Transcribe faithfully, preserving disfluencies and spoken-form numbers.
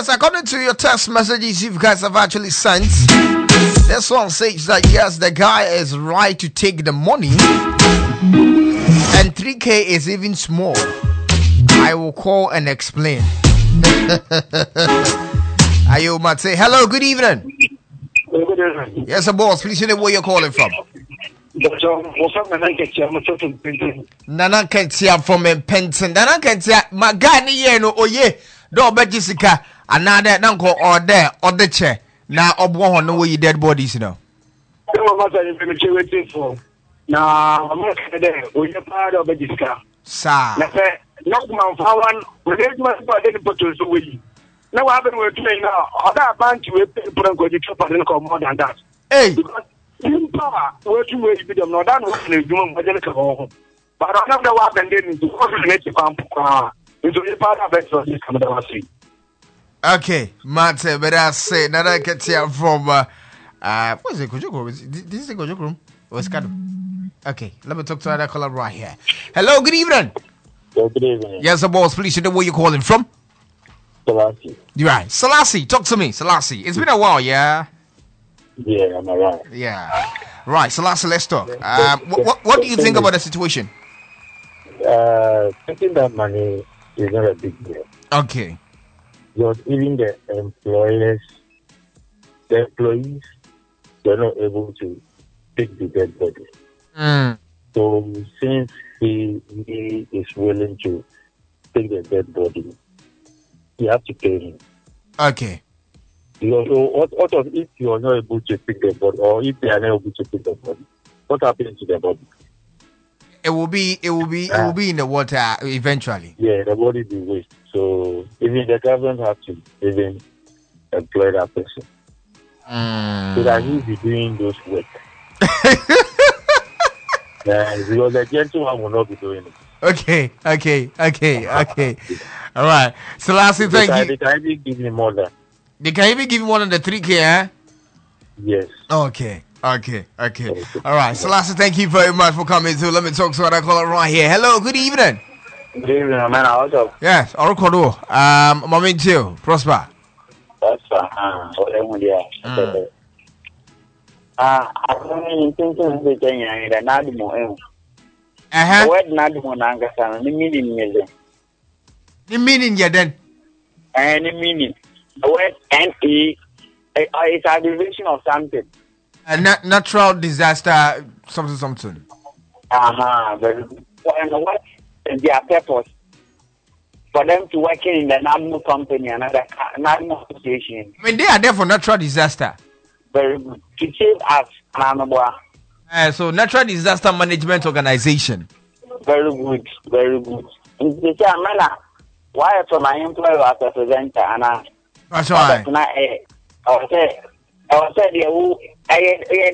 yes, according to your text messages you guys have actually sent, this one says that yes, the guy is right to take the money, and three K is even small. I will call and explain. Ayo Mate, hello, good evening. Good evening. Yes, a boss. Please say where you're calling from. Nana Kentia from Penton. Nana Kentia, Magani Yeno, oh yeah, do bet Jessica, another uncle or there or the chair. Now, ob one no way dead bodies, you know. Now, I'm not there. We are part of the Jessica. Sir, not man for one, we didn't want to put us away. Now, I've been working now. Other bank will put on good and more than that. Hey. In power, working with them, not done with doing what they call. But I don't know what I'm doing to coordinate the pump into the part of it for this coming to see. Okay, Mate, but I say, Nana Kentia from, uh, uh, what is it? Could you go? This is a good room. What's kind of? Okay, let me talk to another caller right here. Hello, good evening. Good evening. Yes, boss, please, you know where you're calling from? Selassie. You're right. Selassie, talk to me, Selassie. It's been a while, yeah? Yeah, I'm alright. Yeah. Right, Selassie, let's talk. Um, what, what, what do you think about the situation? Uh, taking that money is not a big deal. Okay. Because even the employers, the employees, they're not able to take the dead body. Mm. So since he, he is willing to take the dead body, you have to pay him. Okay. You know, what, what of if you are not able to pick the body, or if they are not able to pick the body, what happens to the body? It will be, it will be, it will be in the water eventually. Yeah, the body will be waste. So even the government have to even employ that person, mm. so that he will be doing those work. Yeah, because the gentleman will not be doing it. Okay, okay, okay, okay. All right. So, lastly, thank they you. They can even give me more than. They can even give you one of the three K, eh? Yes. Okay, okay, okay. All right. So, lastly, thank you very much for coming through. Let me talk to what I call it right here. Hello, good evening. Good evening, man. How's up? Yes, Orokodo. Um, Moment two, Prosper. That's fine. Ah, whatever, yeah. Ah, I don't mean thinking the thing and the Nadimo. Uh huh. What Nadimo Nangasan, the meaning is the meaning, yeah, then. Any meaning. The word N E is a derivation of something. A nat- natural disaster, something, something. Uh huh. And what is their purpose? For them to work in the Nadimo company, another Nadimo association. I mean, they are there for natural disaster. Very good. To save us, Anamabwa. Uh, so, Natural Disaster Management Organization. Very good, very good. They say, man, why for my employer as a presenter? And I, that's why. I was say, I was say,